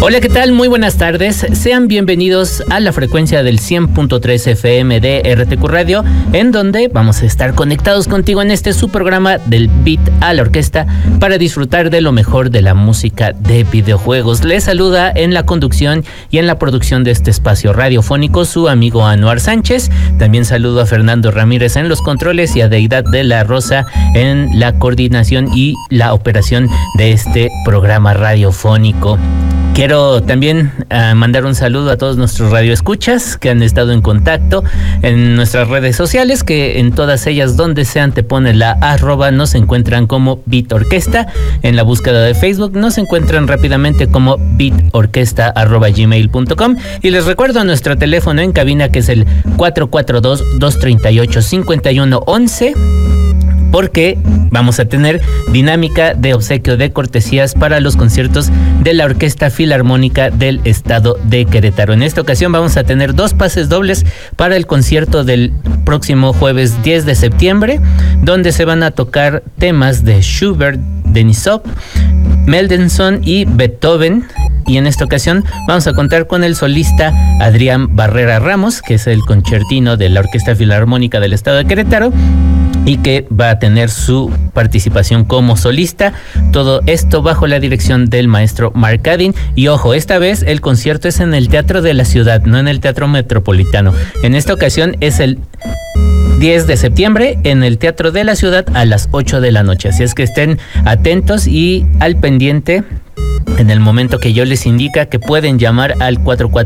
Hola, ¿qué tal? Muy buenas tardes. Sean bienvenidos a la frecuencia del 100.3 FM de RTQ Radio, en donde vamos a estar conectados contigo en este su programa del Beat a la Orquesta para disfrutar de lo mejor de la música de videojuegos. Les saluda en la conducción y en la producción de este espacio radiofónico su amigo Anuar Sánchez. También saludo a Fernando Ramírez en los controles y a Deidad de la Rosa en la coordinación y la operación de este programa radiofónico. Quiero también mandar un saludo a todos nuestros radioescuchas que han estado en contacto en nuestras redes sociales, que en todas ellas donde se antepone la @ nos encuentran como Beat Orquesta. En la búsqueda de Facebook nos encuentran rápidamente como beatorquesta@gmail.com, y les recuerdo nuestro teléfono en cabina, que es el 442-238-5111, porque vamos a tener dinámica de obsequio de cortesías para los conciertos de la Orquesta Filarmónica del Estado de Querétaro. En esta ocasión vamos a tener 2 pases dobles para el concierto del próximo jueves 10 de septiembre, donde se van a tocar temas de Schubert, Denisov, Mendelssohn y Beethoven. Y en esta ocasión vamos a contar con el solista Adrián Barrera Ramos, que es el concertino de la Orquesta Filarmónica del Estado de Querétaro, y que va a tener su participación como solista. Todo esto bajo la dirección del maestro Mark Cadin. Y ojo, esta vez el concierto es en el Teatro de la Ciudad, no en el Teatro Metropolitano. En esta ocasión es el 10 de septiembre en el Teatro de la Ciudad a las 8 de la noche. Así es que estén atentos y al pendiente en el momento que yo les indica, que pueden llamar al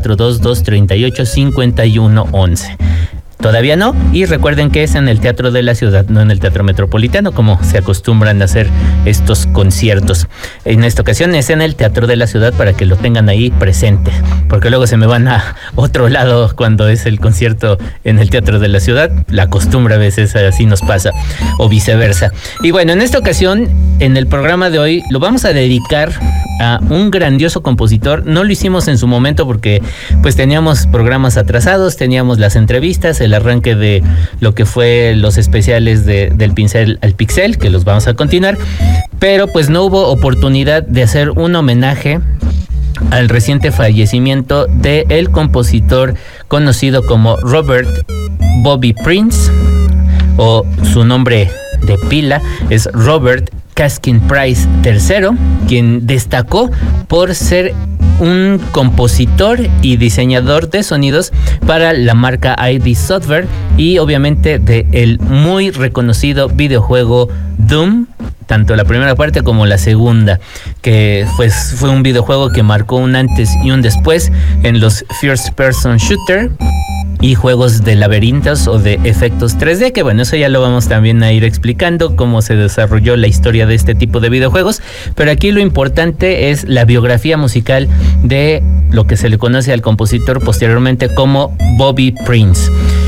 442-238-5111. Todavía no, y recuerden que es en el Teatro de la Ciudad, no en el Teatro Metropolitano, como se acostumbran a hacer estos conciertos. En esta ocasión es en el Teatro de la Ciudad, para que lo tengan ahí presente, porque luego se me van a otro lado cuando es el concierto en el Teatro de la Ciudad. La costumbre a veces así nos pasa, o viceversa. Y bueno, en esta ocasión, en el programa de hoy, lo vamos a dedicar a un grandioso compositor. No lo hicimos en su momento porque pues teníamos programas atrasados, teníamos las entrevistas, el arranque de lo que fue los especiales del pincel al pixel, que los vamos a continuar, pero pues no hubo oportunidad de hacer un homenaje al reciente fallecimiento del compositor conocido como Robert Bobby Prince, o su nombre de pila es Robert Caskin Price III, quien destacó por ser un compositor y diseñador de sonidos para la marca ID Software, y obviamente de el muy reconocido videojuego Doom, tanto la primera parte como la segunda, que fue un videojuego que marcó un antes y un después en los first person shooter y juegos de laberintos o de efectos 3D, que bueno, eso ya lo vamos también a ir explicando, cómo se desarrolló la historia de este tipo de videojuegos. Pero aquí lo importante es la biografía musical de lo que se le conoce al compositor posteriormente como Bobby Prince.